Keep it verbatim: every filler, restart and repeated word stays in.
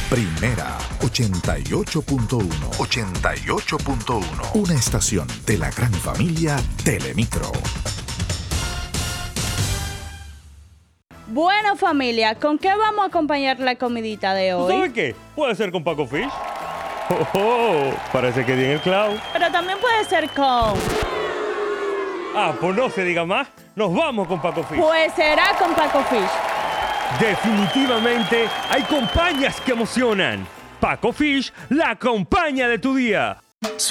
Primera ochenta y ocho punto uno. ochenta y ocho punto uno. Una estación de la gran familia Telemicro. Bueno, familia, ¿con qué vamos a acompañar la comidita de hoy? ¿Sabes qué? Puede ser con Paco Fish. Oh, oh, parece que di en el clavo. Pero también puede ser con... Ah, pues no se diga más. Nos vamos con Paco Fish. Pues será con Paco Fish. Definitivamente hay compañías que emocionan. Paco Fish, la compañía de tu día.